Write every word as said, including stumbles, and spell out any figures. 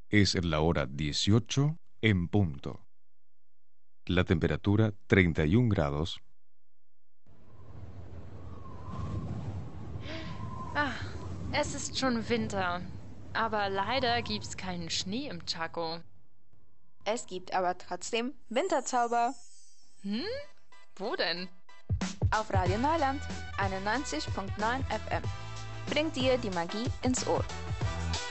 Es la hora dieciocho en punto. La temperatura treinta y un grados. Ah, es ist schon Winter. Aber leider gibt's keinen Schnee im Chaco. Es gibt aber trotzdem Winterzauber. Hm? Wo denn? Auf Radio Neuland einundneunzig Komma neun F M. Bringt dir die Magie ins Ohr.